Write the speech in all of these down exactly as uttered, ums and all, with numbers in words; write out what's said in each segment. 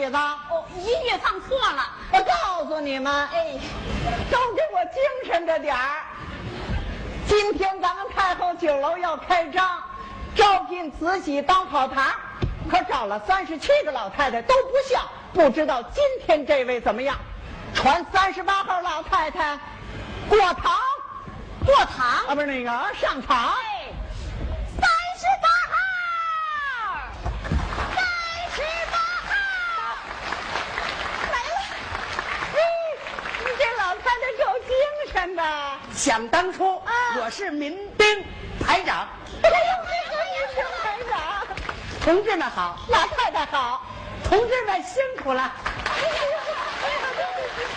子？ 哦，音乐放错了。 我告诉你们， 哎， 都给我精神着点儿。今天咱们太后酒楼要开张，招聘慈禧当跑堂，可找了三十七个老太太都不像，不知道今天这位怎么样？传三十八号老太太过堂， 过堂啊，不是那个上场。 哎，三十八号，三十八号，来了。 哎，你这老太太够精神的。 想当初， 啊我是民兵排长。 哎呦，这个民兵排长， 同志们好， 老太太好。 同志们辛苦了。 哎呀，哎呀，对不起。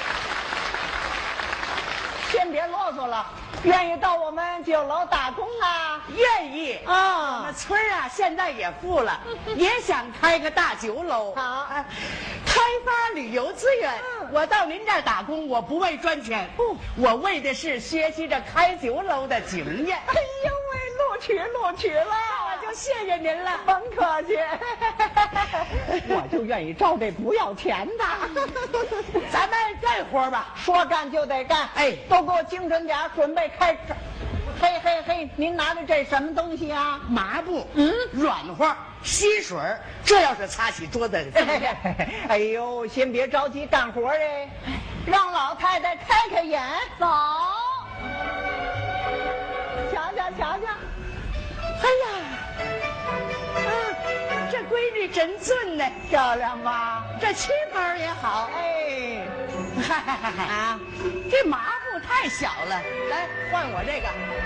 先别啰嗦了，愿意到我们酒楼打工啊？ 愿意啊我们村儿啊，现在也富了，也想开个大酒楼。 好啊开发旅游资源。 嗯我到您这儿打工，我不为赚钱， 不我为的是学习着开酒楼的经验。 哎呦喂，录取录取了， 我就谢谢您了。 甭客气，我就愿意招这不要钱的。 咱们干活吧。 说干就得干， 哎都给我精神点儿，准备开始。嘿嘿嘿，您拿着这什么东西啊？ 麻布， 嗯软和，吸水儿，这要是擦起桌子， 哎呦，先别着急干活哎，让老太太开开眼， 走， 瞧瞧瞧瞧。 哎呀，啊，这闺女真俊呢， 漂亮吧？ 这旗袍也好。 哎， 嗨嗨嗨嗨啊， 这麻布太小了，来换我这个。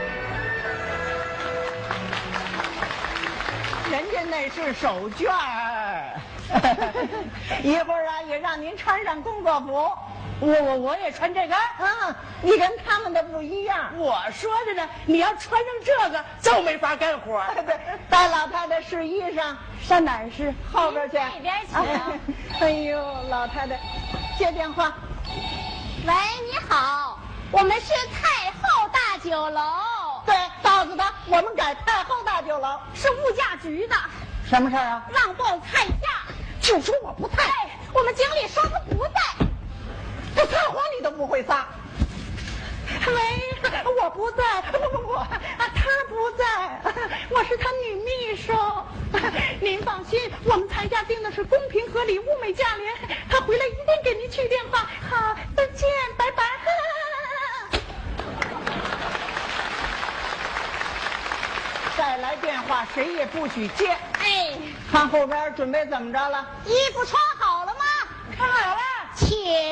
人家那是手绢儿。一会儿啊，也让您穿上工作服。 我我我也穿这个。 嗯，你跟他们的不一样。 我说着呢，你要穿上这个就没法干活。 对，带老太太试衣裳，上哪儿试？后边去。 那边去。 哎呦，老太太，接电话。 喂，你好，我们是太后大酒楼， 对，告诉他我们改太后大酒楼。 是物价局的， 什么事儿啊？ 让报菜价。 就说我不在， 哎，我们经理说他不在。 这撒谎你都不会撒。喂，我不在，不不不，啊，他不在，我是他女秘书。您放心，我们菜价定的是公平合理、物美价廉，他回来一定给您去电话。好，再见，拜拜。再来电话，谁也不许接。 哎， 看后边准备怎么着了？ 衣服穿好了吗？ 看好了。 请。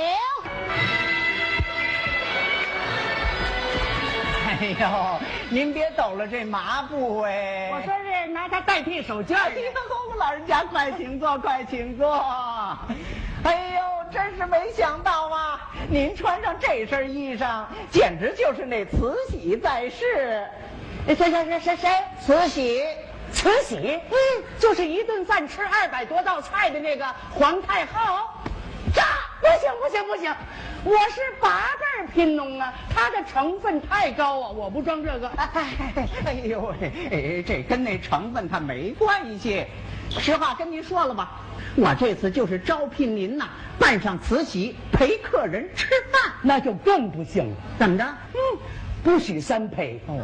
哎呦，您别抖了这麻布哎！ 我说是拿它代替手绢。 哎呦，老人家快请坐，快请坐。哎呦，真是没想到啊！您穿上这身衣裳，简直就是那慈禧在世。 谁谁谁谁谁？ 慈禧， 慈禧，嗯，就是一顿饭吃二百多道菜的那个皇太后。这不行不行不行，我是八辈贫农啊，它的成分太高啊，我不装这个。 哎哎呦喂，哎，这跟那成分它没关系。实话跟您说了吧，我这次就是招聘您呐，扮上慈禧陪客人吃饭， 那就更不行了。 怎么着？ 嗯，不许三陪。 哦，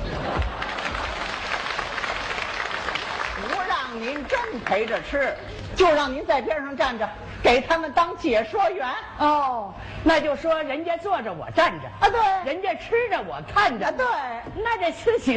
不让您真陪着吃，就让您在边上站着，给他们当解说员。 哦，那就说人家坐着我站着啊，对， 人家吃着我看着。 啊，对。 那这慈禧